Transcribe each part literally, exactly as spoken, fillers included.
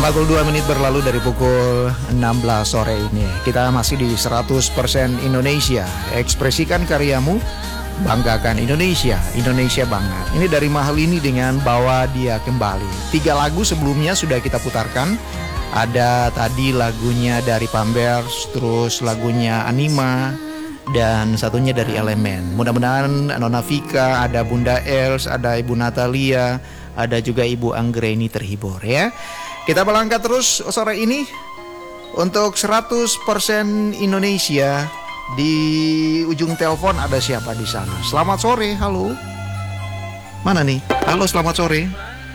empat puluh dua menit berlalu dari pukul enam belas sore ini. Kita masih di seratus persen Indonesia. Ekspresikan karyamu, banggakan Indonesia. Indonesia bangga. Ini dari Mahalini dengan Bawa Dia Kembali. Tiga lagu sebelumnya sudah kita putarkan. Ada tadi lagunya dari Pampers, terus lagunya Anima, dan satunya dari Elemen. Mudah-mudahan Nona Vika, ada Bunda Els, ada Ibu Natalia, ada juga Ibu Anggreni terhibur ya. Kita melangkah terus sore ini untuk seratus persen Indonesia. Di ujung telepon ada siapa di sana? Selamat sore, halo. Mana nih? Halo, selamat sore.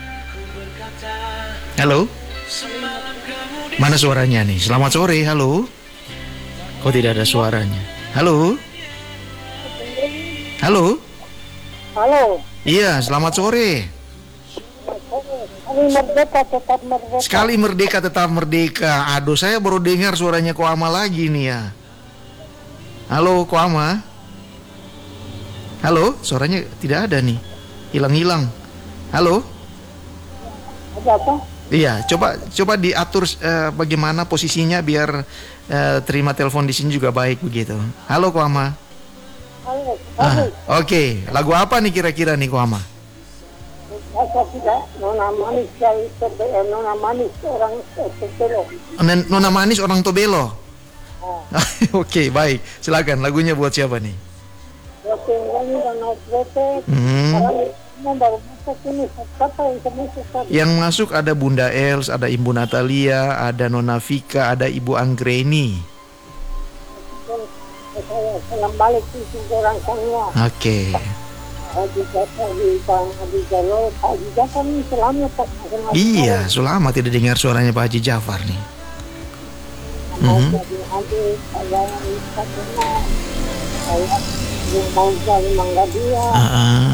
Halo. Mana suaranya nih? Selamat sore, halo. Kok tidak ada suaranya? Halo. Halo. Halo. Iya, selamat sore. Sekali merdeka tetap merdeka. Sekali merdeka tetap merdeka. Aduh, saya baru dengar suaranya Koama lagi nih ya. Halo Koama. Halo, suaranya tidak ada nih. Hilang-hilang. Halo. Ada apa? Iya, coba coba diatur uh, bagaimana posisinya biar uh, terima telepon di sini juga baik begitu. Halo Koama. Halo. Ah, Oke, okay. Lagu apa nih kira-kira nih Koama? Saya tidak nona manis dari nona manis orang Tobelo. Nona manis orang Tobelo. Oh. Oke, okay, baik. Silakan lagunya buat siapa nih? Oke, ini dan Hmm. baru masuk ini siapa yang masuk? Yang masuk ada Bunda Els, ada Ibu Natalia, ada Nona Vika, ada Ibu Anggreni. Saya salam balik itu orang semua. Oke. Okay. Haji Jafar di Bang Haji Jalol, Haji Jafar ini selamat Pak. Iya, selama tidak dengar suaranya Pak Haji Jafar nih. Mau Mhm. jadi adik, saya ini katanya, saya mau jadi mangga dia. Uh-uh.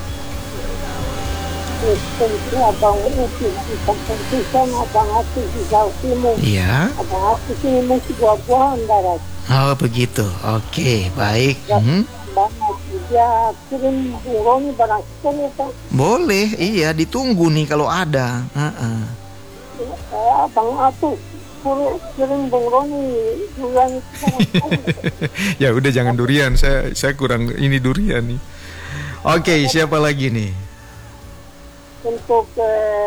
Tentu abang itu di kampung Pisang, abang aku di Jawa Timur. Iya. Abang aku sini mesti buah-buahan darat. Oh begitu. Oke, okay, baik. Mhm. Banyak dia kirim burung barang sekali Pak. Boleh, iya ditunggu nih kalau ada. Uh-uh. Saya abang aku suruh kirim burung durian. Ya udah jangan durian, saya saya kurang ini durian nih. Oke, okay, siapa lagi nih? Untuk eh,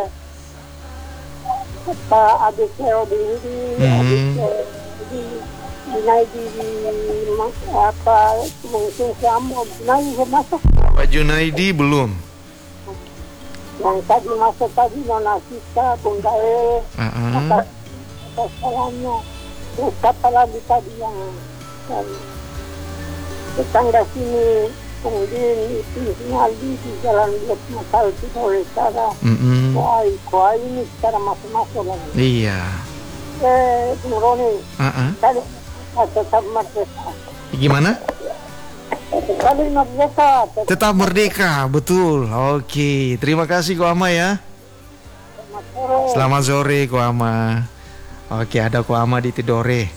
Pak Adik Seodi ini, Hmm. Adik di Junaidi di apa mungkin kamu Junaidi masuk. Pak Junaidi belum. Yang tadi masuk tadi Nona Sita, Bunda E, Uh-uh. atas atas salamnya. Terus siapa lagi tadi yang yang tetangga sini kemudian itu Naldi di jalan Blok Masal di Utara. Mm-mm. Kuai, kuai ini sekarang masuk-masuk lagi. Iya. Eh, Bung Roni, Uh-uh. kali tetap merdeka. Gimana? Kali merdeka. Tetap Tetap merdeka, betul. Oke, terima kasih Koama ya. sore. Selamat sore Koama. Oke, ada Koama di Tidore.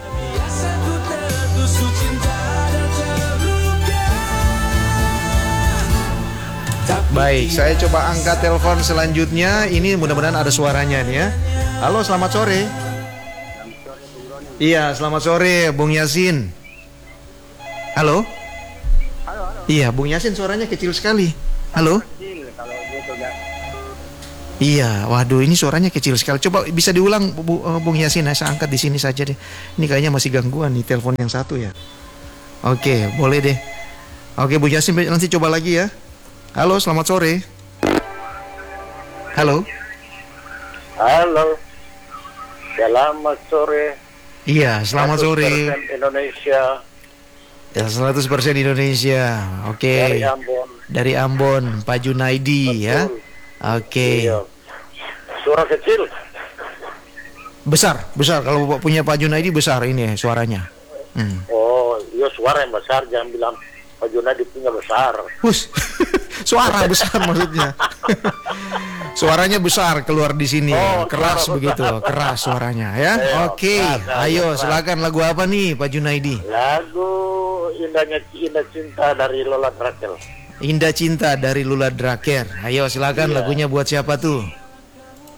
Baik, saya coba angkat telepon selanjutnya. Ini mudah-mudahan ada suaranya nih ya. Halo, selamat sore. Iya, selamat sore Bung Yasin. Halo? Halo, halo. Iya, Bung Yasin suaranya kecil sekali. Halo? Kecil kalau gitu enggak. Iya, waduh ini suaranya kecil sekali. Coba bisa diulang Bu, uh, Bung Yasin, saya angkat di sini saja deh. Ini kayaknya masih gangguan nih telepon yang satu ya. Oke, boleh deh. Oke, Bung Yasin nanti coba lagi ya. Halo, selamat sore. Halo. Halo. Selamat sore. Iya, selamat sore. seratus persen Indonesia. Ya, seratus persen Indonesia. Oke. Dari Ambon. Dari Ambon, Pak Junaidi ya. Oke. Iya. Suara kecil. Besar, besar. Kalau punya Pak Junaidi besar ini suaranya. Hmm. Oh, iya suara yang besar, jangan bilang Pak Junadi punya besar. Hus. Suara besar maksudnya. Suaranya besar keluar di sini. Oh, keras suara begitu, besar. keras suaranya ya. Eh, Oke, keras, ayo keras. silakan lagu apa nih Pak Junaidi? Lagu indahnya indah cinta dari Lola Drakel. Indah Cinta dari Lula Draker. Ayo silakan Iya. lagunya buat siapa tuh?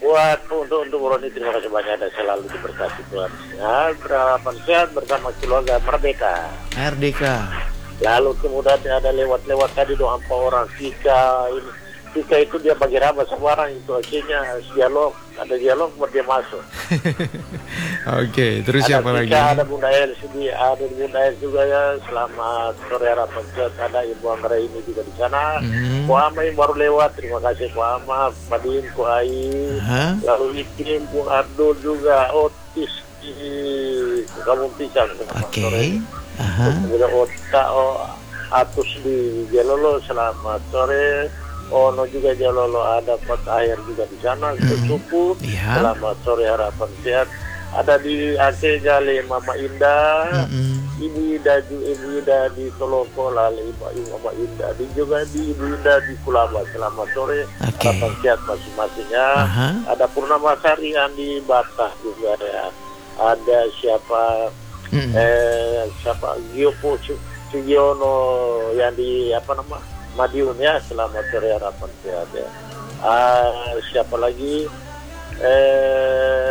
Buat untuk untuk Roni, terima kasih banyak dan selalu diberkati Tuhan. Ya, harapan sehat bersama keluarga Merdeka. Merdeka. Lalu kemudian ada lewat-lewat tadi doa apa orang Tika ini. Tika itu dia bagi raba sama orang itu akhirnya dialog, ada dialog buat dia masuk. Oke, terus Ada siapa lagi? Tika, ada Bunda Elsie, ada Bunda Elsie juga ya. Selamat sore harapan sehat. Ada Ibu Anggra ini juga di sana. Hmm. Ko Ama yang baru lewat, terima kasih Ko Ama, Padin, Ko Ai, Hah? lalu Ikim, Bung Ardo juga, Otis di Kampung Pisang. Oke. Aha. Kemudian Ota, oh, Atus di Jalolo, selamat sore. Ono juga Jalolo, ada Pot Air juga di sana, Sesuku, Iya. selamat sore harapan sehat. Ada di Aceh Jale Mama Indah, Mm-mm. Ibu Ida, Ibu Ida di Toloko, lalu Ibu Ibu Mama Indah, dan juga di Ibu Indah di Kulaba, selamat sore, Oke. harapan sehat masing-masingnya. Aha. Ada Purnama Sari di Batah juga ya. Ada siapa? Mm-mm. Eh, siapa Giopo Sugiono yang di apa nama Madiun ya, selamat sore harapan sehat ya. Ah, siapa lagi eh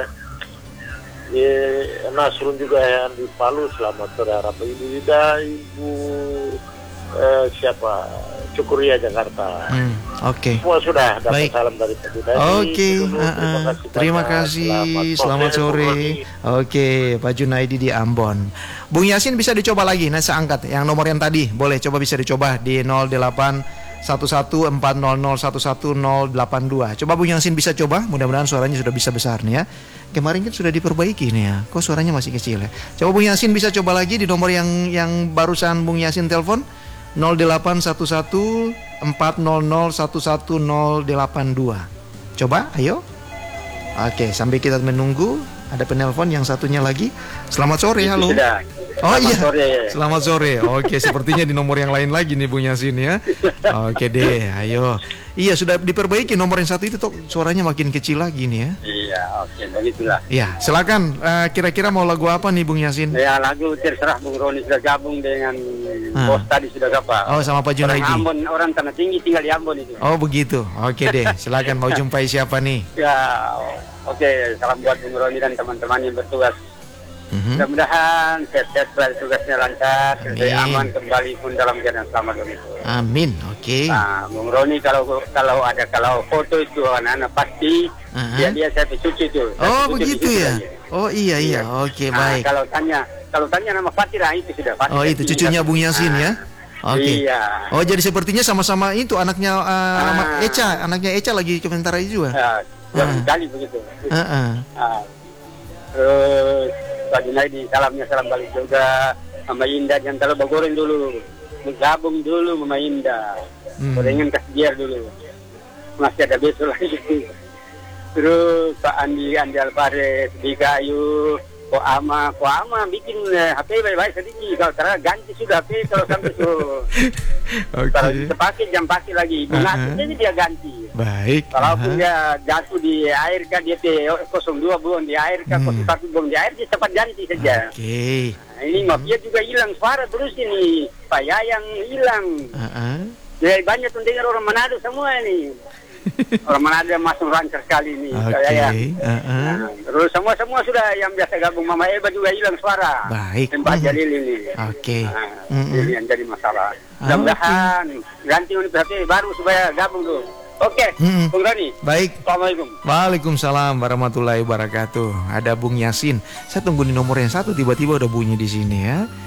ya, Nasrun juga yang di Palu, selamat sore harapan. Ibu Ida, Ibu eh, siapa Cukuria Jakarta. Hmm, Oke. Semua sudah dapat Baik. salam dari Pak Budai. Oke, Dulu, uh-uh. terima banyak. kasih. Selamat sore. Oke, Pak Junaidi di Ambon. Bung Yasin bisa dicoba lagi. Nah, saya angkat yang nomor yang tadi. Boleh coba, bisa dicoba di nol delapan satu satu empat nol nol satu satu nol delapan dua. Coba Bung Yasin bisa coba. Mudah-mudahan suaranya sudah bisa besar nih ya. Kemarin kan sudah diperbaiki nih ya. Kok suaranya masih kecil ya? Coba Bung Yasin bisa coba lagi di nomor yang yang barusan Bung Yasin telepon. nol delapan satu satu empat nol nol satu satu nol delapan dua. Coba, ayo. Oke, sambil kita menunggu ada penelpon yang satunya lagi. Selamat sore, halo. Sudah. Oh Selamat iya, sore. selamat sore. Oke, sepertinya di nomor yang lain lagi nih Bung Yasin ya. Oke deh, ayo. Iya, sudah diperbaiki nomor yang satu itu tuh suaranya makin kecil lagi nih ya. Iya, oke, begitulah. Iya, silakan. Eh, kira-kira mau lagu apa nih Bung Yasin? Ya, lagu terserah Bung Roni sudah gabung dengan Ah. bos tadi sudah apa? Oh, sama Pak Orang Junaidi. Ambon, orang Tanah Tinggi tinggal di Ambon itu. Oh begitu. Oke deh, silakan mau jumpai siapa nih? Ya, oke, salam buat Bung Roni dan teman-teman yang bertugas. Mhm. Mudah-mudahan sehat-sehat selalu, tugasnya lancar, Amin. aman kembali pun dalam keadaan selamat begitu. Amin. Oke. Nah, Bung Roni kalau kalau ada kalau foto itu anak-anak pasti Aha. dia dia saya cuci itu. Saya Oh cuci begitu di situ ya. aja. Oh iya iya. Oke Nah, baik. kalau tanya kalau tanya nama Fatira itu sudah Fatira. Oh itu cucunya Bung Yasin ya. Oke. Iya. Oh jadi sepertinya sama-sama itu anaknya uh, Ah. Eca, anaknya Eca lagi komentar juga. Ya, jauh Ah. sekali begitu. Heeh. Ah. Terus Pak Junaidi salamnya salam balik juga. Mama Indah jangan terlalu bagoreng dulu. Menggabung dulu Mama Indah. Hmm. Gorengan kasih biar dulu. Masih ada besok lagi. Terus Pak Andi, Andi Alvarez, Dika Ayu, Ko Ama, Ko Ama bikin eh, H P baik-baik sedikit. Kalau ternyata ganti sudah H P kalau sampai tuh. Kalau Oke. bisa pakai jam pakai lagi. Bunga Uh-huh. ini dia ganti. Baik. Kalaupun Aha. dia jatuh di air kan dia P nol dua buang di air kan, Hmm. nol satu buang di air dia cepat ganti saja. Oke. Nah, ini mafia juga hilang suara terus ini. Pak Yayang hilang. Heeh. Jadi banyak pendengar orang Manado semua ini. Orang Manado yang masuk lancar sekali ini. Pak Oke. Yayang. Heeh. Nah, terus semua-semua sudah yang biasa gabung Mama Eva juga hilang suara. Baik. Dan Pak Mhm. Jalil ini. Oke. Nah, Mhm. ini yang jadi masalah. Ah, Mudah-mudahan ganti unit H P baru supaya gabung tuh. Oke, Mhm. Bung Roni. Baik. Assalamualaikum. Waalaikumsalam warahmatullahi wabarakatuh. Ada Bung Yasin. Saya tunggu di nomor yang satu, tiba-tiba udah bunyi di sini ya.